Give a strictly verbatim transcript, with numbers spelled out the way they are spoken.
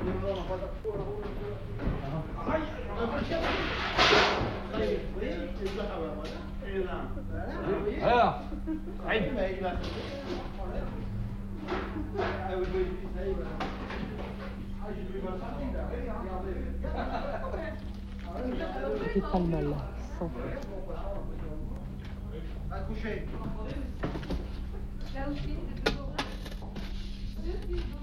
Alors, c'est pas le mal là, sans Accouchez.